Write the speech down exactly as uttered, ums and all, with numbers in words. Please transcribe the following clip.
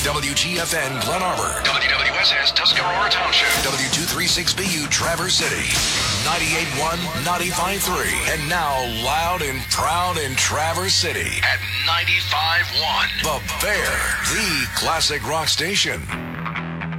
W G F N Glen Arbor. W W S S Tuscarora Township. W two thirty-six B U Traverse City. ninety-eight point one, ninety-five point three. And now loud and proud in Traverse City at ninety-five point one. The Bear, the classic rock station.